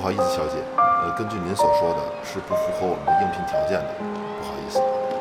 好意思，小姐，根据您所说的是不符合我们的应聘条件的，不好意思。